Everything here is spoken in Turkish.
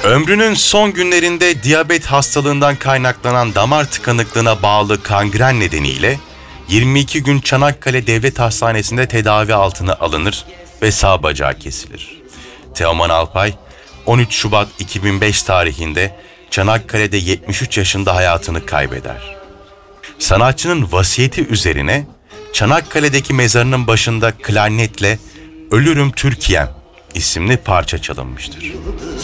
Ömrünün son günlerinde diyabet hastalığından kaynaklanan damar tıkanıklığına bağlı kangren nedeniyle 22 gün Çanakkale Devlet Hastanesi'nde tedavi altına alınır ve sağ bacağı kesilir. Teoman Alpay, 13 Şubat 2005 tarihinde Çanakkale'de 73 yaşında hayatını kaybeder. Sanatçının vasiyeti üzerine Çanakkale'deki mezarının başında klarnetle "Ölürüm Türkiye'm" isimli parça çalınmıştır.